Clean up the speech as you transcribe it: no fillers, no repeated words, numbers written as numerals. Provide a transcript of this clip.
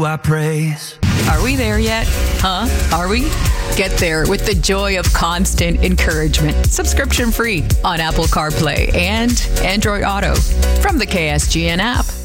I praise. Are we there yet? Huh? Are we? Get there with the joy of constant encouragement. Subscription free on Apple CarPlay and Android Auto from the KSGN app.